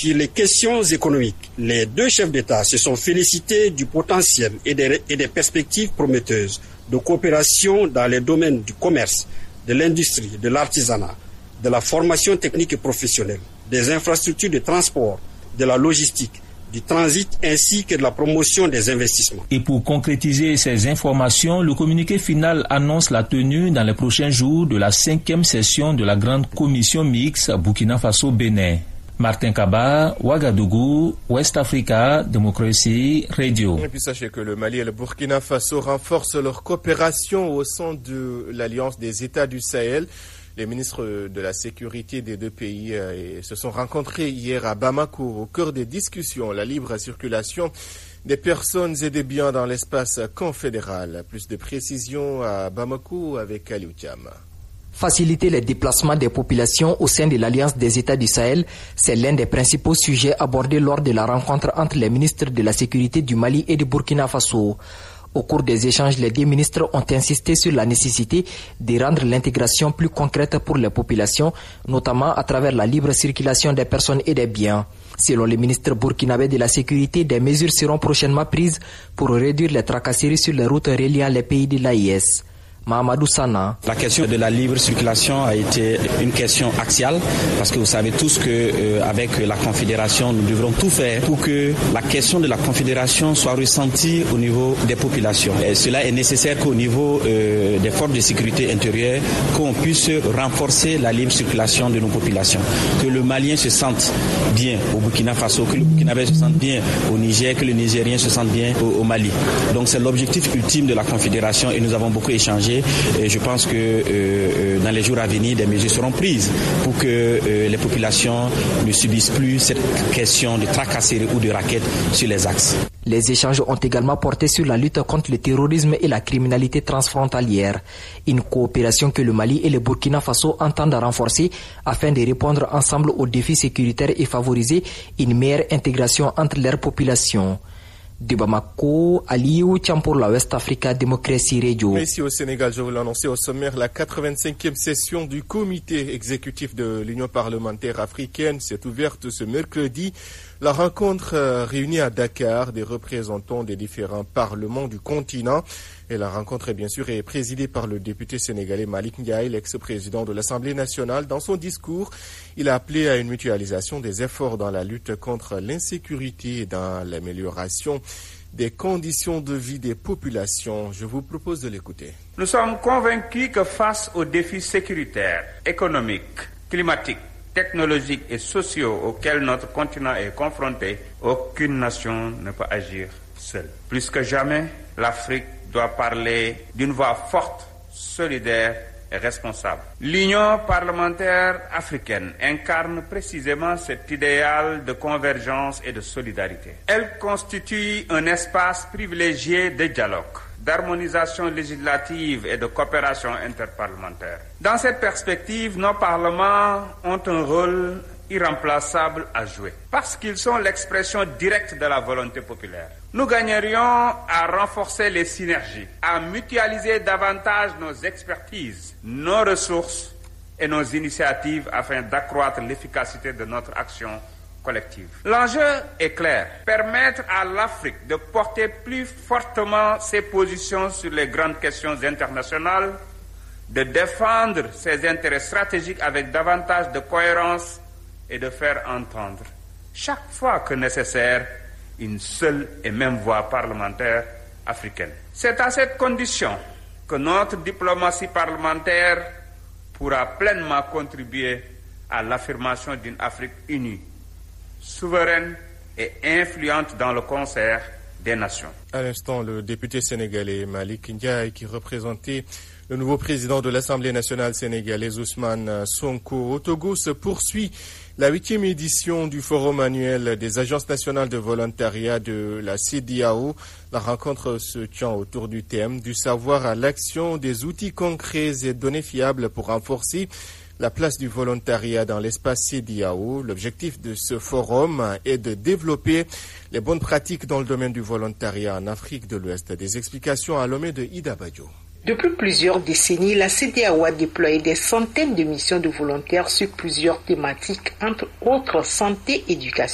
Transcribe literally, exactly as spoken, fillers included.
Sur les questions économiques, les deux chefs d'État se sont félicités du potentiel et des, et des perspectives prometteuses de coopération dans les domaines du commerce, de l'industrie, de l'artisanat, de la formation technique et professionnelle, des infrastructures de transport, de la logistique, du transit ainsi que de la promotion des investissements. Et pour concrétiser ces informations, le communiqué final annonce la tenue dans les prochains jours de la cinquième session de la grande commission mixte Burkina Faso-Bénin. Martin Kaba, Ouagadougou, West Africa, Democracy Radio. Et puis sachez que le Mali et le Burkina Faso renforcent leur coopération au sein de l'Alliance des États du Sahel. Les ministres de la sécurité des deux pays euh, se sont rencontrés hier à Bamako au cœur des discussions, la libre circulation des personnes et des biens dans l'espace confédéral. Plus de précisions à Bamako avec Aliou Thiam. Faciliter les déplacements des populations au sein de l'Alliance des États du Sahel, c'est l'un des principaux sujets abordés lors de la rencontre entre les ministres de la sécurité du Mali et du Burkina Faso. Au cours des échanges, les deux ministres ont insisté sur la nécessité de rendre l'intégration plus concrète pour les populations, notamment à travers la libre circulation des personnes et des biens. Selon le ministre burkinabé de la sécurité, des mesures seront prochainement prises pour réduire les tracasseries sur les routes reliant les pays de l'A I S. Mahamadou Sana. La question de la libre circulation a été une question axiale parce que vous savez tous que euh, avec la Confédération, nous devrons tout faire pour que la question de la Confédération soit ressentie au niveau des populations. Et cela est nécessaire qu'au niveau euh, des forces de sécurité intérieure, qu'on puisse renforcer la libre circulation de nos populations. Que le Malien se sente bien au Burkina Faso, que le Burkinabé se sente bien au Niger, que le Nigérien se sente bien au, au Mali. Donc c'est l'objectif ultime de la Confédération et nous avons beaucoup échangé. Et je pense que euh, dans les jours à venir, des mesures seront prises pour que euh, les populations ne subissent plus cette question de tracasserie ou de raquettes sur les axes. Les échanges ont également porté sur la lutte contre le terrorisme et la criminalité transfrontalière. Une coopération que le Mali et le Burkina Faso entendent renforcer afin de répondre ensemble aux défis sécuritaires et favoriser une meilleure intégration entre leurs populations. De Bamako, Aliou Thiam pour la West Africa Democracy Radio. Ici au Sénégal, je vous l'annonçais au sommaire, la quatre-vingt-cinquième session du comité exécutif de l'Union parlementaire africaine s'est ouverte ce mercredi. La rencontre euh, réunit à Dakar des représentants des différents parlements du continent. Et la rencontre, bien sûr, est présidée par le député sénégalais Malick Ndiaye, l'ex-président de l'Assemblée nationale. Dans son discours, il a appelé à une mutualisation des efforts dans la lutte contre l'insécurité et dans l'amélioration des conditions de vie des populations. Je vous propose de l'écouter. Nous sommes convaincus que face aux défis sécuritaires, économiques, climatiques, technologiques et sociaux auxquels notre continent est confronté, aucune nation ne peut agir seule. Plus que jamais, l'Afrique doit parler d'une voix forte, solidaire et responsable. L'Union parlementaire africaine incarne précisément cet idéal de convergence et de solidarité. Elle constitue un espace privilégié de dialogue, d'harmonisation législative et de coopération interparlementaire. Dans cette perspective, nos parlements ont un rôle irremplaçable à jouer, parce qu'ils sont l'expression directe de la volonté populaire. Nous gagnerions à renforcer les synergies, à mutualiser davantage nos expertises, nos ressources et nos initiatives afin d'accroître l'efficacité de notre action collective. L'enjeu est clair, permettre à l'Afrique de porter plus fortement ses positions sur les grandes questions internationales, de défendre ses intérêts stratégiques avec davantage de cohérence et de faire entendre, chaque fois que nécessaire, une seule et même voix parlementaire africaine. C'est à cette condition que notre diplomatie parlementaire pourra pleinement contribuer à l'affirmation d'une Afrique unie, souveraine et influente dans le concert des nations. À l'instant, le député sénégalais Malick Ndiaye qui représentait le nouveau président de l'Assemblée nationale sénégalaise Ousmane Sonko. Au Togo se poursuit la huitième édition du Forum annuel des agences nationales de volontariat de la C E D E A O. La rencontre se tient autour du thème du savoir à l'action, des outils concrets et données fiables pour renforcer la place du volontariat dans l'espace C E D E A O. L'objectif de ce forum est de développer les bonnes pratiques dans le domaine du volontariat en Afrique de l'Ouest. Des explications à Lomé de Ida Badjo. Depuis plusieurs décennies, la C E D E A O a déployé des centaines de missions de volontaires sur plusieurs thématiques, entre autres santé, éducation.